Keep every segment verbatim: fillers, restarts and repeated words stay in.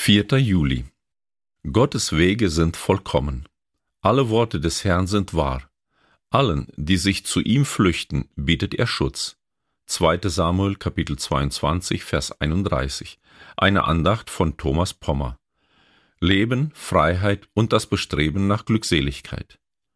vierter Juli. Gottes Wege sind vollkommen. Alle Worte des Herrn sind wahr. Allen, die sich zu ihm flüchten, bietet er Schutz. zweiter Samuel, Kapitel zweiundzwanzig, Vers einunddreißig. Eine Andacht von Thomas Pommer. Leben, Freiheit und das Bestreben nach Glückseligkeit.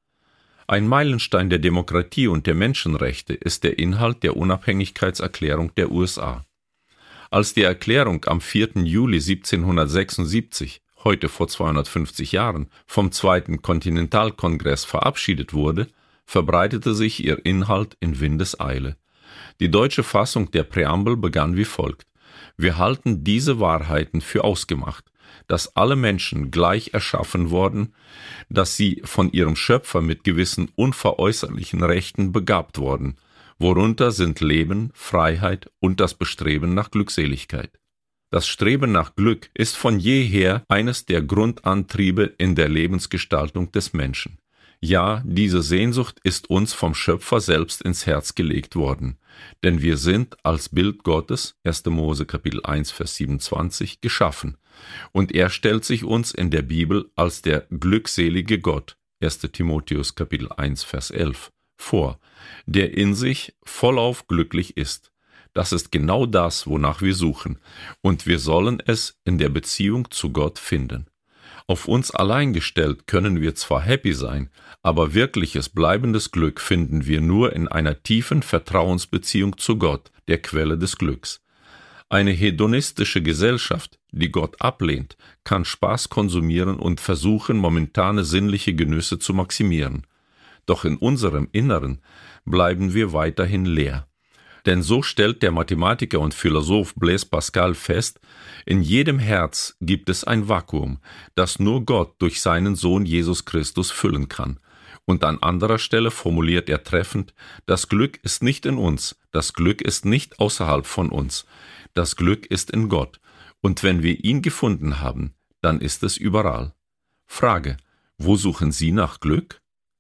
Ein Meilenstein der Demokratie und der Menschenrechte ist der Inhalt der Unabhängigkeitserklärung der U S A. Als die Erklärung am vierten Juli siebzehnhundertsechsundsiebzig, heute vor zweihundertfünfzig Jahren, vom Zweiten Kontinentalkongress verabschiedet wurde, verbreitete sich ihr Inhalt in Windeseile. Die deutsche Fassung der Präambel begann wie folgt: Wir halten diese Wahrheiten für ausgemacht, dass alle Menschen gleich erschaffen worden, dass sie von ihrem Schöpfer mit gewissen unveräußerlichen Rechten begabt worden, worunter sind Leben, Freiheit und das Bestreben nach Glückseligkeit. Das Streben nach Glück ist von jeher eines der Grundantriebe in der Lebensgestaltung des Menschen. Ja, diese Sehnsucht ist uns vom Schöpfer selbst ins Herz gelegt worden, denn wir sind als Bild Gottes, erster Mose Kapitel eins, Vers siebenundzwanzig, geschaffen, und er stellt sich uns in der Bibel als der glückselige Gott, erster Timotheus Kapitel eins, Vers elf, vor, der in sich vollauf glücklich ist. Das ist genau das, wonach wir suchen, und wir sollen es in der Beziehung zu Gott finden. Auf uns allein gestellt können wir zwar happy sein, aber wirkliches bleibendes Glück finden wir nur in einer tiefen Vertrauensbeziehung zu Gott, der Quelle des Glücks. Eine hedonistische Gesellschaft, die Gott ablehnt, kann Spaß konsumieren und versuchen, momentane sinnliche Genüsse zu maximieren. Doch in unserem Inneren bleiben wir weiterhin leer. Denn so stellt der Mathematiker und Philosoph Blaise Pascal fest, in jedem Herz gibt es ein Vakuum, das nur Gott durch seinen Sohn Jesus Christus füllen kann. Und an anderer Stelle formuliert er treffend, das Glück ist nicht in uns, das Glück ist nicht außerhalb von uns, das Glück ist in Gott. Und wenn wir ihn gefunden haben, dann ist es überall. Frage: Wo suchen Sie nach Glück?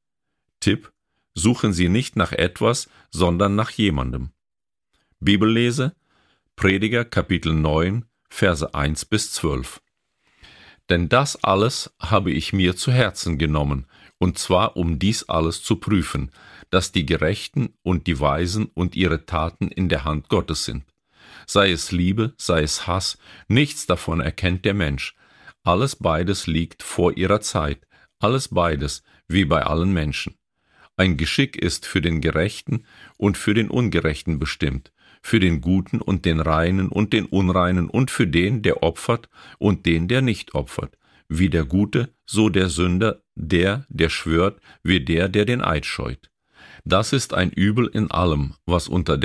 Tipp: Suchen Sie nicht nach etwas, sondern nach jemandem. Bibellese, Prediger Kapitel neun, Verse eins bis zwölf. Denn das alles habe ich mir zu Herzen genommen, und zwar um dies alles zu prüfen, dass die Gerechten und die Weisen und ihre Taten in der Hand Gottes sind. Sei es Liebe, sei es Hass, nichts davon erkennt der Mensch. Alles beides liegt vor ihrer Zeit, alles beides, wie bei allen Menschen. Ein Geschick ist für den Gerechten und für den Ungerechten bestimmt, für den Guten und den Reinen und den Unreinen und für den, der opfert und den, der nicht opfert. Wie der Gute, so der Sünder, der, der schwört, wie der, der den Eid scheut. Das ist ein Übel in allem, was unter